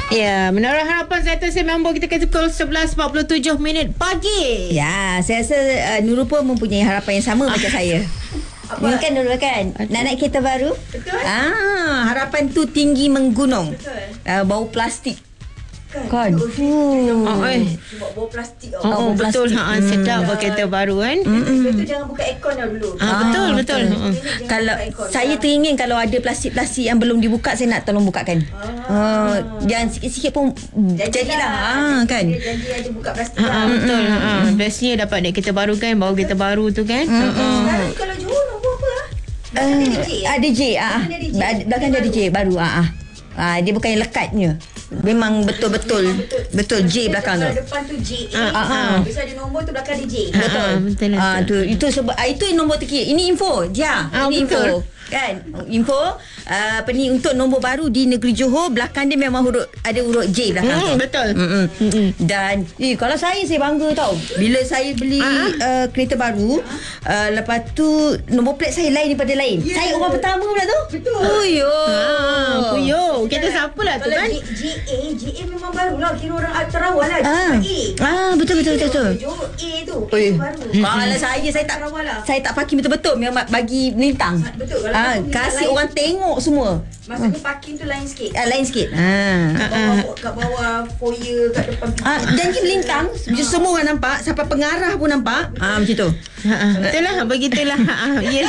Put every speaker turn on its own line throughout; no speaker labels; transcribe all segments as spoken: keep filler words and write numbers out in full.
Ya, menurut harapan saya tu saya memang kita ke pukul sebelas empat puluh tujuh minit pagi.
Ya, saya rasa uh, Nurul pun mempunyai harapan yang sama macam saya. Apa? Ini kan Nurul kan nak naik kereta baru.
Betul.
Ah, harapan tu tinggi menggunung.
Betul.
Uh, bau plastik.
Kan.
Hmm.
Oh, eh.
Buat bau plastik.
Oh, oh, betul. Ha, sedap hmm. kereta baru kan.
Kereta tu jangan buka aircon dah dulu.
Ah, betul, betul. betul.
Kalau saya teringin kalau ada plastik-plastik yang belum dibuka, saya nak tolong bukakan. Ah. Uh, jangan sikit-sikit pun jadilah. Ah, kan.
Janji ada buka plastik.
Ha, betul. Ha, bestnya dapat naik kereta baru kan, bawa kereta baru tu kan.
Hmm.
Sekarang kalau Johor nombor apa ah?
Uh, ada J. Ah, belakang dia ada J baru. Ah, ah. Ah, dia bukan yang lekatnya. Memang betul-betul betul J belakang tu.
Depan tu J.
Ah, ah, ah.
Bisa ada nombor tu belakang dia J.
Betul. Ah, betul.
Ah, tu itu sebab ah, itu nombor terkiri. Ini info. Ja,
Ah,
ini
betul.
info. Kan? Info uh, apa ni untuk nombor baru di negeri Johor, belakang dia memang huruf ada huruf J belakang
Hmm,
tu.
betul.
Mm-mm. Dan eh, kalau saya saya bangga tau. Bila saya beli uh, kereta baru, uh, lepas tu nombor plate saya lain daripada lain.
Yeah.
Saya orang pertama pula tu.
Betul.
Puyo.
Ah, puyo. Kita siapa lah tu
Kalau
kan?
J A, J A memang baru lah. Kira orang Terawal lah.
Ah.
A.
Ah, betul betul betul. betul.
Johor A tu.
Oi.
Baru.
Kalau saya saya tak
Terawal lah.
saya tak parking betul-betul, memang bagi melintang.
Betul. Kalau
Ah,
parking
kasih
lain-
orang tengok semua.
Maksudnya parking tu lain sikit.
Ah, lain sikit. Ah.
Kat bawah, kat bawah foyer, kat depan pintu.
Ah, janji melintang, semua orang nampak, sampai pengarah pun nampak. Ah, macam tu.
Ha, ha, betul lah, begitulah. Ha, ha, ya.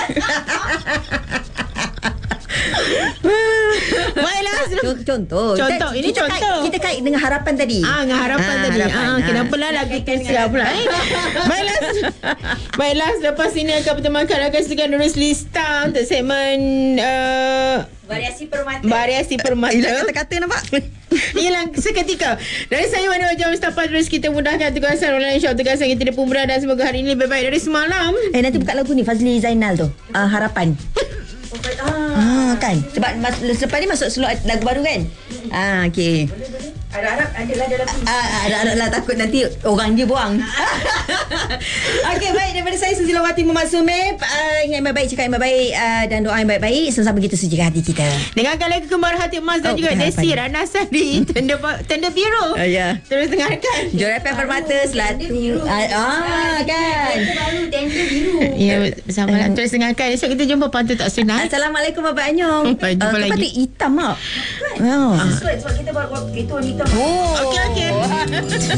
Baiklah.
Contoh, contoh.
Contoh, ini
kita
contoh.
Kait, kita kait dengan harapan tadi.
Ah, dengan harapan
Ah,
tadi.
harapan.
Ah,
Ah.
kenapa lah lagu tu siap pula eh? Baiklah. Baiklah, selepas ini akan bertemankan akan segan Nurul Lista untuk segmen uh,
Variasi permata.
variasi permata.
Hilang kata-kata nampak?
Hilang seketika. Dari saya Wani Wajah Mustafa, terus kita mudahkan tugasan online shop, tugasan kita pemurah, dan semoga hari ini lebih baik dari semalam.
Eh, nanti buka lagu ni Fazli Zainal tu. Ah, harapan.
Ah.
Ah, kan. Sebab mas, selepas ni masuk slot lagu baru kan? Ah, okey.
Harap-harap adalah dalam tu.
Ah, ada lah takut nanti orang dia buang. Okey, baik, daripada saya Susilawati Muhammad Sumeh. Uh, ingat yang baik-baik, cakap yang baik-baik, uh, dan doa yang baik-baik. Sama-sama kita sucikan hati kita.
Dengarkan lagu Kembar Hati Emas dan
Oh,
juga
bukan
Desi
harapan.
Rana Sari Tenda Tenda Biru.
Oh, ya.
Terus dengarkan.
Johor F M Permata Selatan.
biru.
Ah, ah, kan.
Tenda baru, tenda biru.
Ya, bersama lah. Terus dengarkan. Esok kita jumpa Pantu Tak Senang.
Assalamualaikum Bapak Anyong.
Baik, jumpa
Ah,
lagi.
Kau patut hitam tak? Oh.
Sesuai sebab kita baru itu wanita.
Oh.
Okey, okey.